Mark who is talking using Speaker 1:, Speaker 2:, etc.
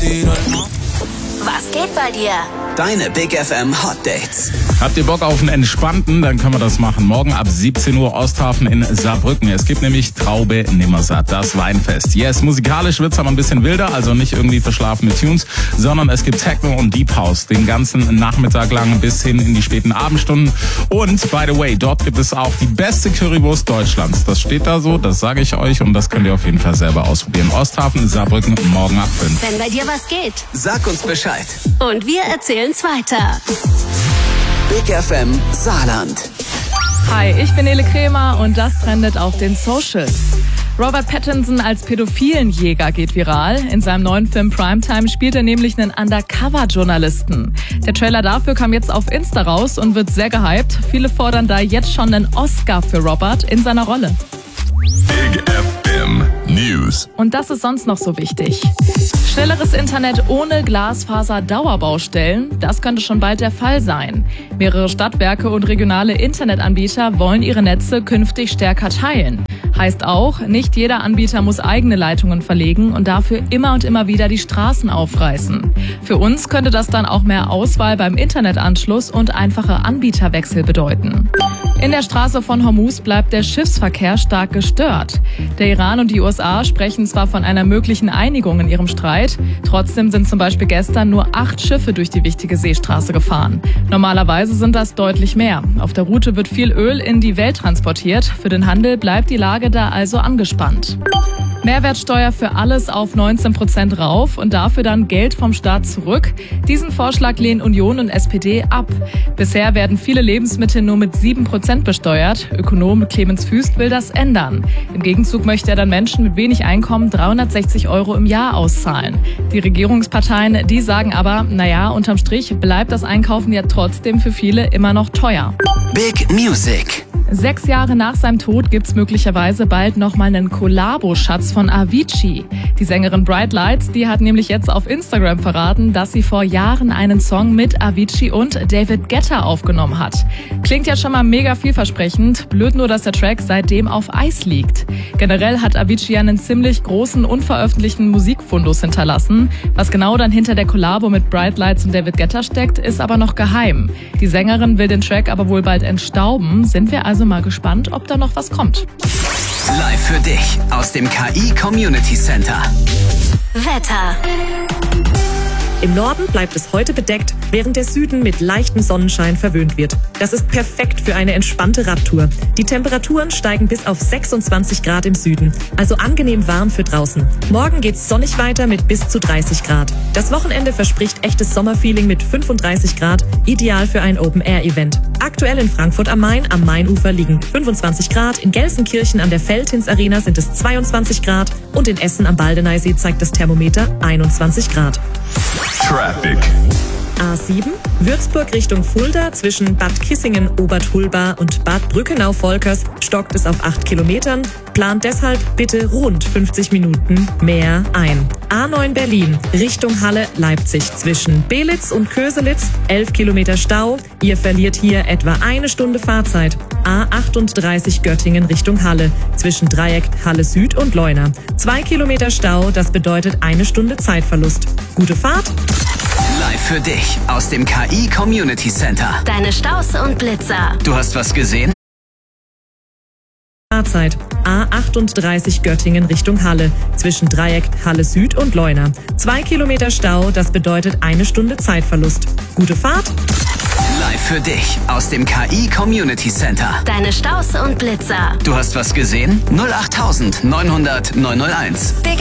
Speaker 1: Was geht bei dir?
Speaker 2: Deine Big FM Hot Dates.
Speaker 3: Habt ihr Bock auf einen entspannten? Dann können wir das machen. Morgen ab 17 Uhr Osthafen in Saarbrücken. Es gibt nämlich Traube Nimmersatt, das Weinfest. Yes, musikalisch wird's aber ein bisschen wilder, also nicht irgendwie verschlafene Tunes, sondern es gibt Techno und Deep House den ganzen Nachmittag lang bis hin in die späten Abendstunden. Und by the way, dort gibt es auch die beste Currywurst Deutschlands. Das steht da so, das sage ich euch und das könnt ihr auf jeden Fall selber ausprobieren. Osthafen, Saarbrücken, morgen ab 5.
Speaker 1: Wenn bei dir was geht.
Speaker 2: Sag uns Bescheid.
Speaker 1: Und wir erzählen's weiter.
Speaker 2: Big FM Saarland.
Speaker 4: Hi, ich bin Nele Kremer und das trendet auf den Socials. Robert Pattinson als Pädophilenjäger geht viral. In seinem neuen Film Primetime spielt er nämlich einen Undercover-Journalisten. Der Trailer dafür kam jetzt auf Insta raus und wird sehr gehypt. Viele fordern da jetzt schon einen Oscar für Robert in seiner Rolle.
Speaker 5: Big FM News.
Speaker 4: Und das ist sonst noch so wichtig. Schnelleres Internet ohne Glasfaser-Dauerbaustellen, das könnte schon bald der Fall sein. Mehrere Stadtwerke und regionale Internetanbieter wollen ihre Netze künftig stärker teilen. Heißt auch, nicht jeder Anbieter muss eigene Leitungen verlegen und dafür immer und immer wieder die Straßen aufreißen. Für uns könnte das dann auch mehr Auswahl beim Internetanschluss und einfache Anbieterwechsel bedeuten. In der Straße von Hormuz bleibt der Schiffsverkehr stark gestört. Der Iran und die USA sprechen zwar von einer möglichen Einigung in ihrem Streit, trotzdem sind zum Beispiel gestern nur 8 Schiffe durch die wichtige Seestraße gefahren. Normalerweise sind das deutlich mehr. Auf der Route wird viel Öl in die Welt transportiert. Für den Handel bleibt die Lage da also angespannt. Mehrwertsteuer für alles auf 19% rauf und dafür dann Geld vom Staat zurück. Diesen Vorschlag lehnen Union und SPD ab. Bisher werden viele Lebensmittel nur mit 7% besteuert. Ökonom Clemens Füst will das ändern. Im Gegenzug möchte er dann Menschen mit wenig Einkommen 360 € im Jahr auszahlen. Die Regierungsparteien, die sagen aber, naja, unterm Strich bleibt das Einkaufen ja trotzdem für viele immer noch teuer.
Speaker 2: Big Music.
Speaker 4: 6 Jahre nach seinem Tod gibt's möglicherweise bald nochmal einen Kollabo-Schatz von Avicii. Die Sängerin Bright Lights, die hat nämlich jetzt auf Instagram verraten, dass sie vor Jahren einen Song mit Avicii und David Guetta aufgenommen hat. Klingt ja schon mal mega vielversprechend, blöd nur, dass der Track seitdem auf Eis liegt. Generell hat Avicii einen ziemlich großen unveröffentlichten Musikfundus hinterlassen. Was genau dann hinter der Kollabo mit Bright Lights und David Guetta steckt, ist aber noch geheim. Die Sängerin will den Track aber wohl bald entstauben. Sind wir also mal gespannt, ob da noch was kommt.
Speaker 2: Live für dich aus dem KI Community Center.
Speaker 1: Wetter.
Speaker 6: Im Norden bleibt es heute bedeckt, während der Süden mit leichtem Sonnenschein verwöhnt wird. Das ist perfekt für eine entspannte Radtour. Die Temperaturen steigen bis auf 26 Grad im Süden, also angenehm warm für draußen. Morgen geht's sonnig weiter mit bis zu 30 Grad. Das Wochenende verspricht echtes Sommerfeeling mit 35 Grad, ideal für ein Open-Air-Event. Aktuell in Frankfurt am Main, am Mainufer liegen 25 Grad, in Gelsenkirchen an der Feldhins Arena sind es 22 Grad und in Essen am Baldeneysee zeigt das Thermometer 21 Grad.
Speaker 5: Traffic.
Speaker 6: A7, Würzburg Richtung Fulda zwischen Bad Kissingen, Obertulba und Bad Brückenau-Volkers stockt es auf 8 Kilometern. Plant deshalb bitte rund 50 Minuten mehr ein. A9 Berlin Richtung Halle, Leipzig zwischen Belitz und Köselitz 11 Kilometer Stau. Ihr verliert hier etwa eine Stunde Fahrzeit. A38 Göttingen Richtung Halle zwischen Dreieck Halle Süd und Leuna. 2 Kilometer Stau, das bedeutet eine Stunde Zeitverlust. Gute Fahrt!
Speaker 2: Live für dich aus dem KI Community Center.
Speaker 1: Deine Staus und Blitzer.
Speaker 2: Du hast was gesehen?
Speaker 6: Fahrzeit. A38 Göttingen Richtung Halle zwischen Dreieck Halle Süd und Leuna. 2 Kilometer Stau, das bedeutet eine Stunde Zeitverlust. Gute Fahrt!
Speaker 2: Live für dich aus dem KI Community Center.
Speaker 1: Deine Staus und Blitzer.
Speaker 2: Du hast was gesehen? 08900 901.